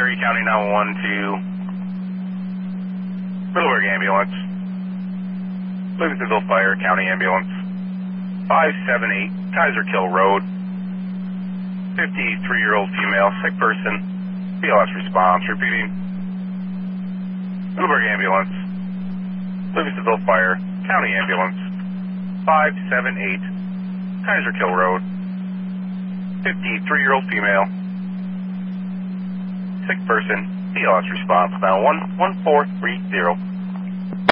Erie County 911 to Middleburg Ambulance. Louisville Fire County Ambulance. 578 Kaiser Kill Road. 53-year-old female, sick person. BLS response. Repeating. Middleburg Ambulance. Louisville Fire County Ambulance. 578 Kaiser Kill Road. 53-year-old female. Sick person. BLS response. Now 11430.